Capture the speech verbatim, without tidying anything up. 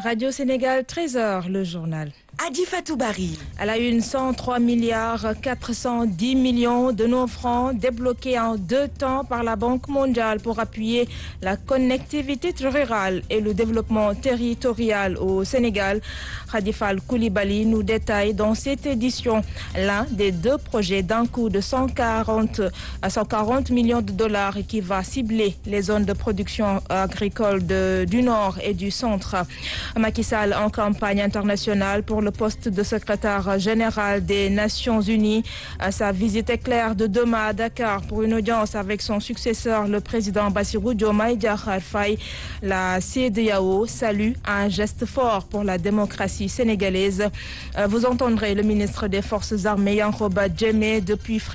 Radio Sénégal, treize heures, le journal. Adifatou Bari. À la une, cent trois milliards quatre cent dix millions de nos francs débloqués en deux temps par la Banque mondiale pour appuyer la connectivité rurale et le développement territorial au Sénégal. Khadifal Koulibaly nous détaille dans cette édition l'un des deux projets d'un coût de cent quarante à cent quarante millions de dollars qui va cibler les zones de production agricole de, du Nord et du Centre. Macky Sall en campagne internationale pour le poste de secrétaire général des Nations Unies. Sa visite éclair de demain à Dakar pour une audience avec son successeur, le président Bassirou Diomaye Diakhar Faye. La CEDEAO salue un geste fort pour la démocratie sénégalaise. Vous entendrez le ministre des Forces armées, Yankhoba Diémé, depuis